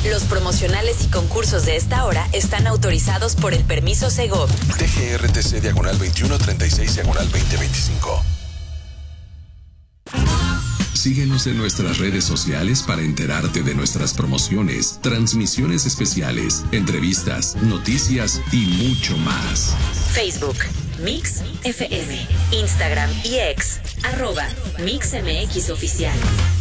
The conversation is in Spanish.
Los promocionales y concursos de esta hora están autorizados por el permiso Segov. DGRTC /2136/2025. Síguenos en nuestras redes sociales para enterarte de nuestras promociones, transmisiones especiales, entrevistas, noticias y mucho más. Facebook, Mix FM, Instagram y X, @MixMX Oficial.